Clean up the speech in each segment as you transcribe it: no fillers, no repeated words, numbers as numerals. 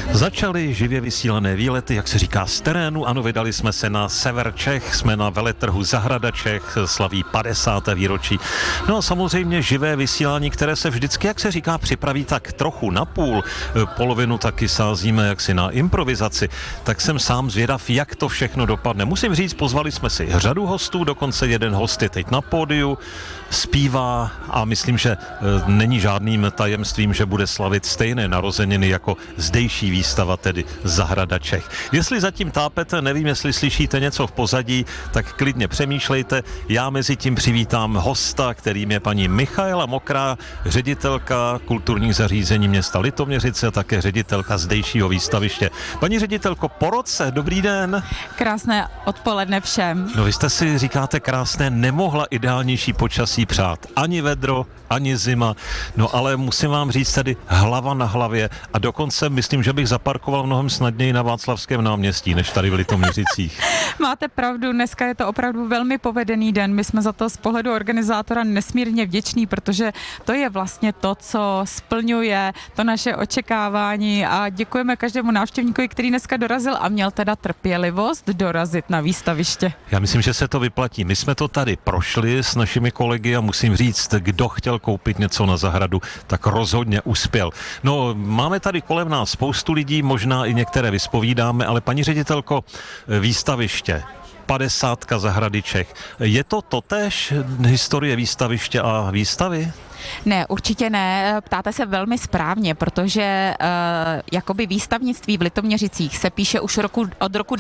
Začaly živě vysílané výlety, jak se říká, z terénu. Ano, vydali jsme se na sever Čech, jsme na veletrhu Zahrada Čech, slaví 50. výročí. No a samozřejmě živé vysílání, které se vždycky, jak se říká, připraví tak trochu na půl. Polovinu taky sázíme jaksi na improvizaci. Tak jsem sám zvědav, jak to všechno dopadne. Musím říct, pozvali jsme si řadu hostů, dokonce jeden host je teď na pódiu, zpívá a myslím, že není žádným tajemstvím, že bude slavit stejné narozeniny jako zdejší výstava, tedy Zahrada Čech. Jestli zatím tápete, nevím, jestli slyšíte něco v pozadí, tak klidně přemýšlejte. Já mezi tím přivítám hosta, kterým je paní Michaela Mokrá, ředitelka kulturních zařízení města Litoměřice a také ředitelka zdejšího výstaviště. Paní ředitelko, po roce, dobrý den. Krásné odpoledne všem. No vy jste si, říkáte krásné, nemohla ideálnější počasí přát. Ani vedro, ani zima. No ale musím vám říct tady hlava na hlavě a dokonce myslím, že bych zaparkoval mnohem snadněji na Václavském náměstí, než tady v Litoměřicích. Máte pravdu, dneska je to opravdu velmi povedený den. My jsme za to z pohledu organizátora nesmírně vděční, protože to je vlastně to, co splňuje to naše očekávání a děkujeme každému návštěvníkovi, který dneska dorazil a měl teda trpělivost dorazit na výstaviště. Já myslím, že se to vyplatí. My jsme to tady prošli s našimi kolegy a musím říct, kdo chtěl koupit něco na zahradu, tak rozhodně uspěl. No, máme tady kolem nás spoustu lidí, možná i některé vyspovídáme, ale paní ředitelko, výstaviště 50. Zahrady Čech. Je to totéž historie výstaviště a výstavy? Ne, určitě ne. Ptáte se velmi správně, protože jakoby výstavnictví v Litoměřicích se píše už od roku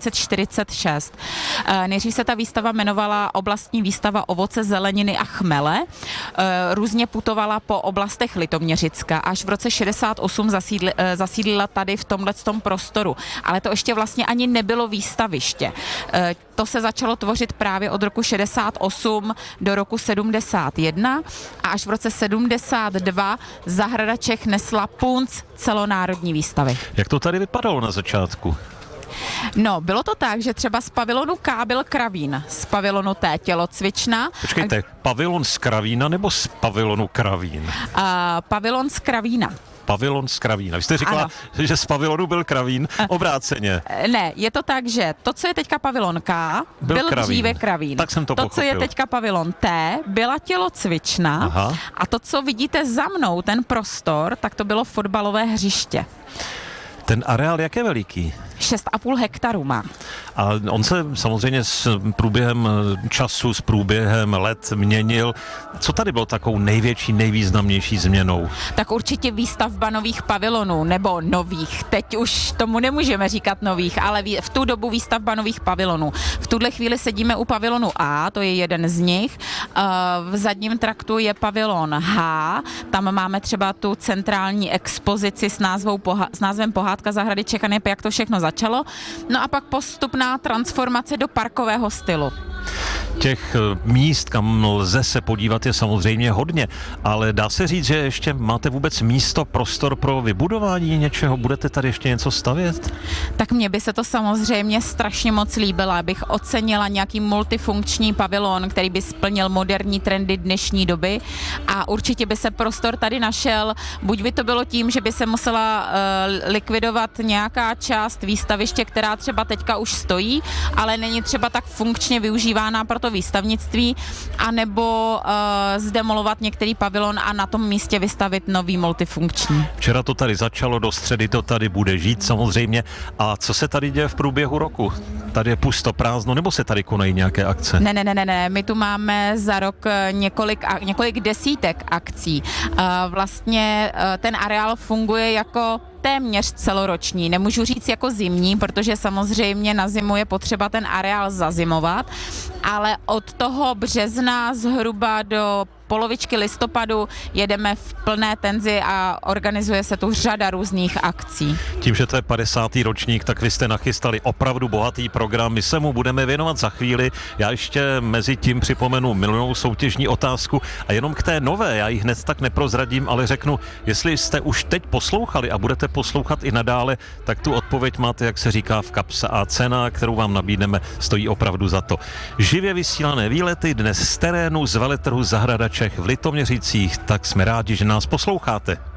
1946. Nejdřív se ta výstava jmenovala Oblastní výstava ovoce, zeleniny a chmele. Různě putovala po oblastech Litoměřicka. Až v roce 68 zasídlila tady v tomhletom prostoru. Ale to ještě vlastně ani nebylo výstaviště. To se začalo tvořit právě od roku 68 do roku 71 a až v roce 72 Zahrada Čech nesla punc celonárodní výstavy. Jak to tady vypadalo na začátku? No, bylo to tak, že třeba z pavilonu K byl kravín, z pavilonu T tělocvična. Počkejte, pavilon z kravína nebo z pavilonu kravín? Pavilon z kravína. Pavilon z kravína. Vy jste říkala, že z pavilonu byl kravín, obráceně. Ne, je to tak, že to, co je teďka pavilon K, byl dříve kravín. Tak jsem to pochopil. Co je teďka pavilon T, byla tělocvična. Aha. A to, co vidíte za mnou, ten prostor, tak to bylo fotbalové hřiště. Ten areál jak je veliký? 6,5 hektaru má. A on se samozřejmě s průběhem času, s průběhem let měnil. Co tady bylo takovou největší, nejvýznamnější změnou? Tak určitě výstavba nových pavilonů, nebo nových. Teď už tomu nemůžeme říkat nových, ale v tu dobu výstavba nových pavilonů. V tuhle chvíli sedíme u pavilonu A, to je jeden z nich. V zadním traktu je pavilon H, tam máme třeba tu centrální expozici s názvem Pohádka Zahrady Čech a neb, jak to všechno začalo. No a pak postupná transformace do parkového stylu. Těch míst, kam lze se podívat, je samozřejmě hodně, ale dá se říct, že ještě máte vůbec místo, prostor pro vybudování něčeho? Budete tady ještě něco stavět? Tak mně by se to samozřejmě strašně moc líbilo, abych ocenila nějaký multifunkční pavilon, který by splnil moderní trendy dnešní doby a určitě by se prostor tady našel. Buď by to bylo tím, že by se musela likvidovat nějaká část výstaviště, která třeba teďka už stojí, ale není třeba tak funkčně využívána pro to výstavnictví, anebo zdemolovat některý pavilon a na tom místě vystavit nový multifunkční. Včera to tady začalo, do středy to tady bude žít samozřejmě. A co se tady děje v průběhu roku? Tady je pusto, prázdno, nebo se tady konají nějaké akce? Ne, my tu máme za rok několik desítek akcí. Vlastně ten areál funguje jako téměř celoroční. Nemůžu říct jako zimní, protože samozřejmě na zimu je potřeba ten areál zazimovat, ale od toho března zhruba do polovičky listopadu jedeme v plné tenzi a organizuje se tu řada různých akcí. Tím, že to je 50. ročník, tak vy jste nachystali opravdu bohatý program. My se mu budeme věnovat za chvíli. Já ještě mezi tím připomenu minulou soutěžní otázku a jenom k té nové, já ji hned tak neprozradím, ale řeknu, jestli jste už teď poslouchali a budete poslouchat i nadále, tak tu odpověď máte, jak se říká, v kapse a cena, kterou vám nabídneme, stojí opravdu za to. Živě vysílané výlety dnes z terénu z veletrhu Zahrada Čech v Litoměřicích, tak jsme rádi, že nás posloucháte.